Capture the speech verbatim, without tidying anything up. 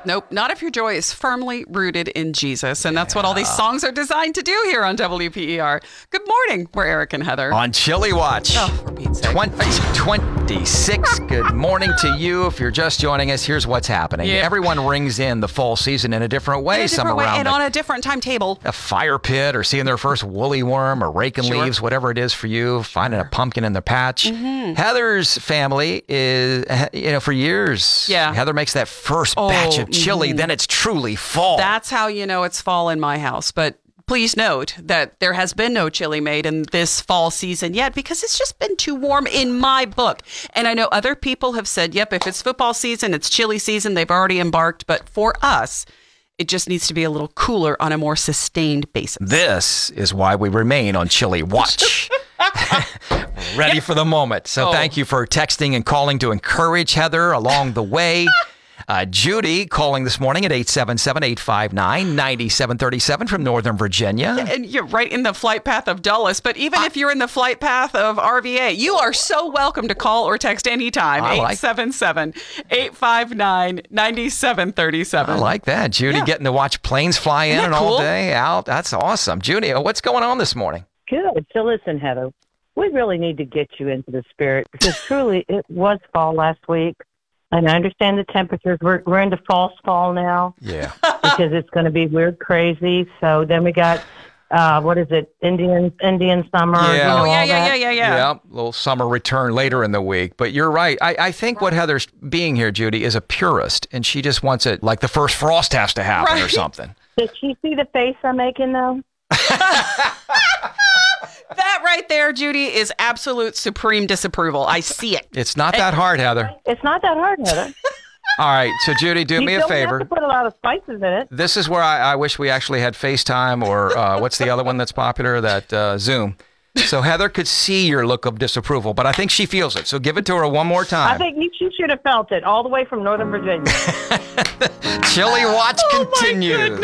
Nope, not if your joy is firmly rooted in Jesus. And that's what all these songs are designed to do here on W P E R. Good morning. We're Eric and Heather. On Chili Watch. Oh, for Pete's sake. twenty twenty-six. Good morning to you. If you're just joining us, here's what's happening. Yeah. Everyone rings in the fall season in a different way. In a Some different way around and the- on a different timetable. a fire pit or seeing their first woolly worm or raking Sure. leaves, whatever it is for you, finding a pumpkin in the patch. Mm-hmm. Heather's family is, you know, for years, Yeah. Heather makes that first Oh, batch of chili, mhm. then it's truly fall. That's how you know it's fall in my house. But please note that there has been no chili made in this fall season yet because it's just been too warm in my book. And I know other people have said, yep, if it's football season, it's chili season, they've already embarked. But for us, it just needs to be a little cooler on a more sustained basis. This is why we remain on Chili Watch. Ready for the moment. So Oh. thank you for texting and calling to encourage Heather along the way. Uh, Judy calling this morning at eight seven seven, eight five nine, nine seven three seven from Northern Virginia. And you're right in the flight path of Dulles. But even if you're in the flight path of R V A, you are so welcome to call or text anytime. I like- eight seven seven, eight five nine, nine seven three seven. I like that. Judy Yeah. getting to watch planes fly in Isn't and that all cool? day out. That's awesome. Judy, what's going on this morning? Good. So listen, Heather, we really need to get you into the spirit because truly it was fall last week. And I understand the temperatures. We're, we're into false fall now Yeah. because it's going to be weird, crazy. So then we got, uh, what is it, Indian Indian summer. Yeah. you know, Oh, yeah, all yeah, that. yeah, yeah, yeah. little summer return later in the week. But you're right. I, I think what Heather's being here, Judy, is a purist, and she just wants it like the first frost has to happen or Right. something. Did she see the face I'm making, though? That right there, Judy, is absolute supreme disapproval. I see it. It's not that hard, Heather. It's not that hard, Heather. All right. So, Judy, do you me a don't favor. have to put a lot of spices in it. This is where I, I wish we actually had FaceTime or uh, what's the other one that's popular? That uh, Zoom. So Heather could see your look of disapproval, but I think she feels it. So give it to her one more time. I think you, she should have felt it all the way from Northern Virginia. Chili Watch Oh, my continues. goodness.